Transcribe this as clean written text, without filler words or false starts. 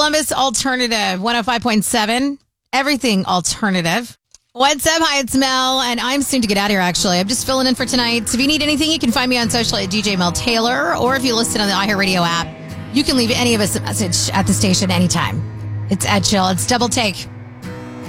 Columbus Alternative 105.7. Everything alternative. What's up? Hi, it's Mel, and I'm soon to get out of here, actually. I'm just filling in for tonight. So if you need anything, you can find me on social at DJ Mel Taylor, or if you listen on the iHeartRadio app, you can leave any of us a message at the station anytime. It's Ed Chill. It's Double Take.